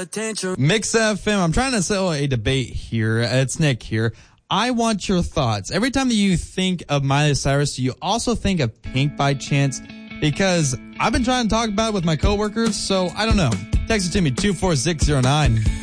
attention. Mix FM. I'm trying to settle a debate here. It's Nick here. I want your thoughts. Every time that you think of Miley Cyrus, do you also think of Pink by chance? Because I've been trying to talk about it with my coworkers, so I don't know. Text it to me, 24609.